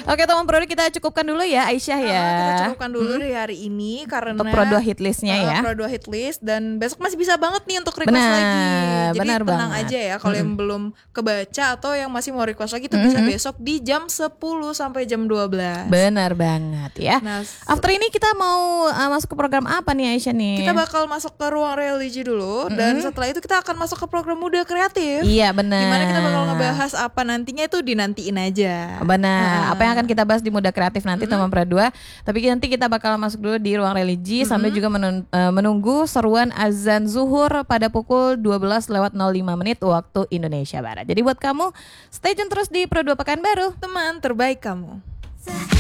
Oke teman Pro kita cukupkan dulu ya Aisyah ya. Kita cukupkan dulu dari hari ini karena untuk Pro 2 hit listnya ya. Pro 2 hit list dan besok masih bisa banget nih untuk request lagi. Jadi benar tenang banget. aja ya kalau yang belum kebaca atau yang masih mau request lagi tuh bisa besok di jam 10 sampai jam 12. Benar banget ya. Nah, after ini kita mau masuk ke program apa nih Aisyah nih? Kita bakal masuk ke ruang religi dulu dan setelah itu kita akan masuk ke program Muda Kreatif. Iya benar. Dimana kita bakal ngebahas apa nantinya itu dinantiin aja. Benar. Apa yang akan kita bahas di Muda Kreatif nanti teman Pro 2. Tapi nanti kita bakal masuk dulu di ruang religi sambil juga menunggu seruan azan zuhur pada pukul 12:05 waktu Indonesia Barat. Jadi buat kamu stay tune terus di Pro 2 Pekanbaru. Teman terbaik kamu.